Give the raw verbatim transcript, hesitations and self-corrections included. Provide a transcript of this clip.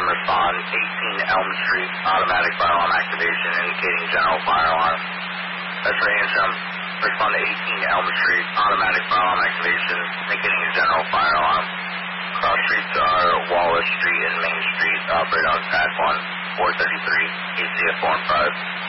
respond. eighteen Elm Street, automatic fire alarm activation indicating general fire alarm. X-ray Antrim, respond to eighteen Elm Street, automatic fire alarm activation indicating a general fire alarm. Cross streets are Wallace Street and Main Street, operate on T A C one, four thirty-three, A C F four and five.